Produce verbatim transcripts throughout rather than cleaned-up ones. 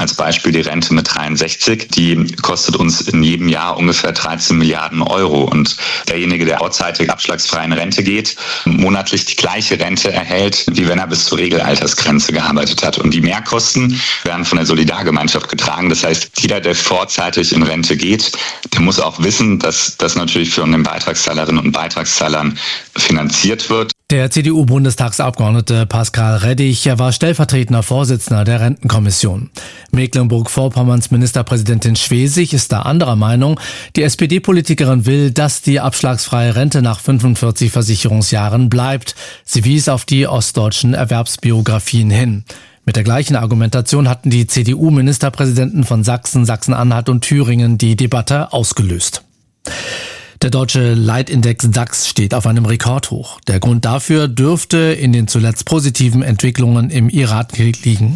als Beispiel die Rente mit dreiundsechzig, die kostet uns in jedem Jahr ungefähr dreizehn Milliarden Euro. Und derjenige, der vorzeitig abschlagsfrei in Rente geht, monatlich die gleiche Rente erhält, wie wenn er bis zur Regelaltersgrenze gearbeitet hat. Und die Mehrkosten werden von der Solidargemeinschaft getragen. Das heißt, jeder, der vorzeitig in Rente geht, der muss auch wissen, dass das natürlich von den Beitragszahlerinnen und Beitragszahlern finanziert wird. Der C D U-Bundestagsabgeordnete Pascal Reddich war stellvertretender Vorsitzender der Rentenkommission. Mecklenburg-Vorpommerns Ministerpräsidentin Schwesig ist da anderer Meinung. Die S P D-Politikerin will, dass die abschlagsfreie Rente nach fünfundvierzig Versicherungsjahren bleibt. Sie wies auf die ostdeutschen Erwerbsbiografien hin. Mit der gleichen Argumentation hatten die C D U-Ministerpräsidenten von Sachsen, Sachsen-Anhalt und Thüringen die Debatte ausgelöst. Der deutsche Leitindex DAX steht auf einem Rekordhoch. Der Grund dafür dürfte in den zuletzt positiven Entwicklungen im Irakkrieg liegen.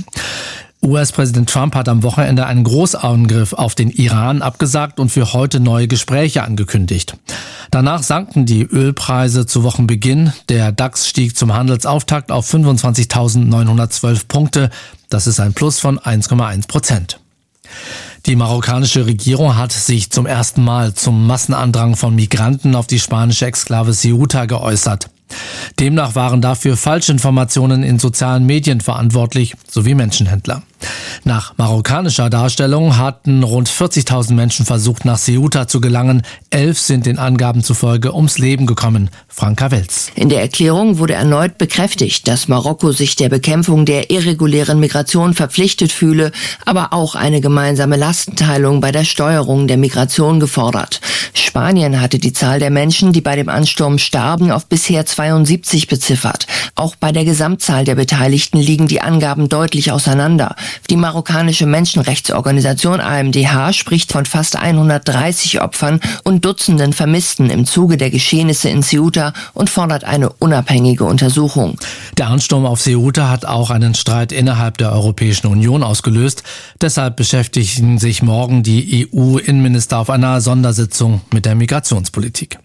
U S-Präsident Trump hat am Wochenende einen Großangriff auf den Iran abgesagt und für heute neue Gespräche angekündigt. Danach sanken die Ölpreise zu Wochenbeginn. Der DAX stieg zum Handelsauftakt auf fünfundzwanzigtausendneunhundertzwölf Punkte. Das ist ein Plus von eins Komma eins Prozent. Die marokkanische Regierung hat sich zum ersten Mal zum Massenandrang von Migranten auf die spanische Exklave Ceuta geäußert. Demnach waren dafür Falschinformationen in sozialen Medien verantwortlich, sowie Menschenhändler. Nach marokkanischer Darstellung hatten rund vierzigtausend Menschen versucht, nach Ceuta zu gelangen. Elf sind den Angaben zufolge ums Leben gekommen. Franka Welz. In der Erklärung wurde erneut bekräftigt, dass Marokko sich der Bekämpfung der irregulären Migration verpflichtet fühle, aber auch eine gemeinsame Lastenteilung bei der Steuerung der Migration gefordert. Spanien hatte die Zahl der Menschen, die bei dem Ansturm starben, auf bisher zweiundsiebzig beziffert. Auch bei der Gesamtzahl der Beteiligten liegen die Angaben deutlich auseinander. Die marokkanische Menschenrechtsorganisation A M D H spricht von fast hundertdreißig Opfern und Dutzenden Vermissten im Zuge der Geschehnisse in Ceuta und fordert eine unabhängige Untersuchung. Der Ansturm auf Ceuta hat auch einen Streit innerhalb der Europäischen Union ausgelöst. Deshalb beschäftigen sich morgen die E U-Innenminister auf einer Sondersitzung mit der Migrationspolitik.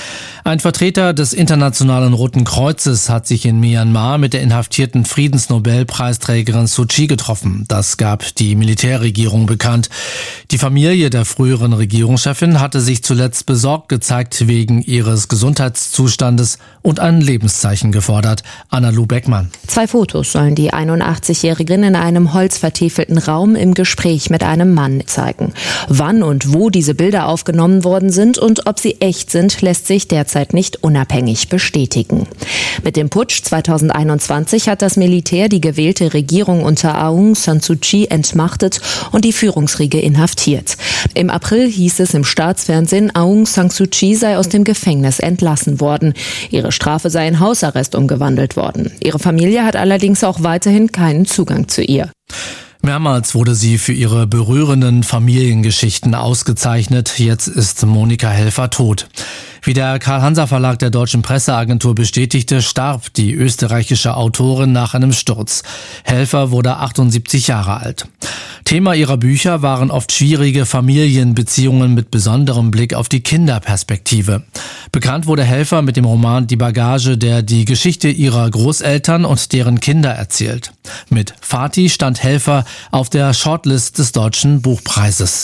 Ein Vertreter des Internationalen Roten Kreuzes hat sich in Myanmar mit der inhaftierten Friedensnobelpreisträgerin Suu Kyi getroffen. Das gab die Militärregierung bekannt. Die Familie der früheren Regierungschefin hatte sich zuletzt besorgt gezeigt wegen ihres Gesundheitszustandes und ein Lebenszeichen gefordert. Anna-Lu Beckmann. Zwei Fotos sollen die einundachtzig-Jährigen in einem holzvertäfelten Raum im Gespräch mit einem Mann zeigen. Wann und wo diese Bilder aufgenommen worden sind und ob sie echt sind, lässt sich derzeit nicht unabhängig bestätigen. Mit dem Putsch zweitausendeinundzwanzig hat das Militär die gewählte Regierung unter Aung San Suu Kyi entmachtet und die Führungsriege inhaftiert. Im April hieß es im Staatsfernsehen, Aung San Suu Kyi sei aus dem Gefängnis entlassen worden. Ihre Strafe sei in Hausarrest umgewandelt worden. Ihre Familie hat allerdings auch weiterhin keinen Zugang zu ihr. Mehrmals wurde sie für ihre berührenden Familiengeschichten ausgezeichnet. Jetzt ist Monika Helfer tot. Wie der Karl-Hanser-Verlag der Deutschen Presseagentur bestätigte, starb die österreichische Autorin nach einem Sturz. Helfer wurde achtundsiebzig Jahre alt. Thema ihrer Bücher waren oft schwierige Familienbeziehungen mit besonderem Blick auf die Kinderperspektive. Bekannt wurde Helfer mit dem Roman Die Bagage, der die Geschichte ihrer Großeltern und deren Kinder erzählt. Mit Fatih stand Helfer auf der Shortlist des Deutschen Buchpreises.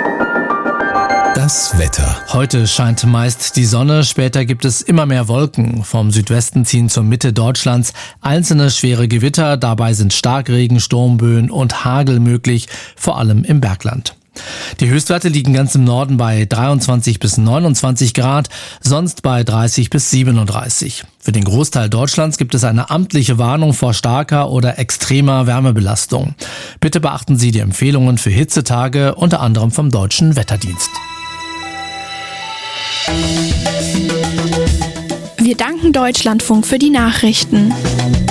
Das Wetter. Heute scheint meist die Sonne, später gibt es immer mehr Wolken. Vom Südwesten ziehen zur Mitte Deutschlands einzelne schwere Gewitter, dabei sind Starkregen, Sturmböen und Hagel möglich, vor allem im Bergland. Die Höchstwerte liegen ganz im Norden bei dreiundzwanzig bis neunundzwanzig Grad, sonst bei dreißig bis siebenunddreißig. Für den Großteil Deutschlands gibt es eine amtliche Warnung vor starker oder extremer Wärmebelastung. Bitte beachten Sie die Empfehlungen für Hitzetage, unter anderem vom Deutschen Wetterdienst. Wir danken Deutschlandfunk für die Nachrichten.